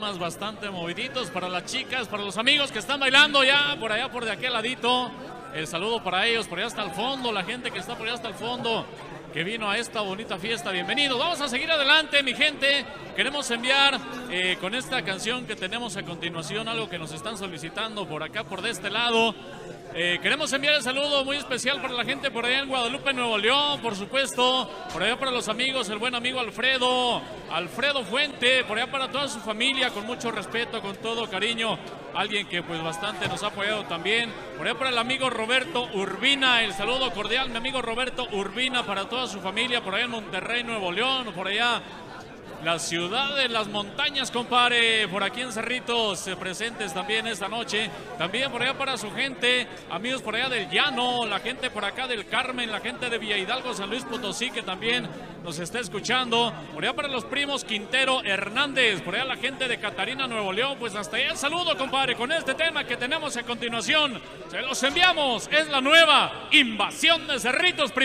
temas bastante moviditos para las chicas, para los amigos que están bailando ya por allá, por de aquel ladito. El saludo para ellos, por allá hasta el fondo, la gente que está por allá hasta el fondo, que vino a esta bonita fiesta. Bienvenidos. Vamos a seguir adelante, mi gente. Queremos enviar con esta canción que tenemos a continuación, algo que nos están solicitando por acá, por de este lado. Queremos enviar el saludo muy especial para la gente por allá en Guadalupe, Nuevo León, por supuesto, por allá para los amigos, el buen amigo Alfredo Fuente, por allá para toda su familia, con mucho respeto, con todo cariño, alguien que pues bastante nos ha apoyado también, por allá para el amigo Roberto Urbina, el saludo cordial, mi amigo Roberto Urbina, para toda su familia, por allá en Monterrey, Nuevo León, por allá la ciudad de las montañas, compadre, por aquí en Cerritos, presentes también esta noche, también por allá para su gente, amigos por allá del Llano, la gente por acá del Carmen, la gente de Villa Hidalgo, San Luis Potosí, que también nos está escuchando, por allá para los primos Quintero Hernández, por allá la gente de Catarina, Nuevo León, pues hasta allá el saludo, compadre, con este tema que tenemos a continuación, se los enviamos, es la nueva invasión de Cerritos.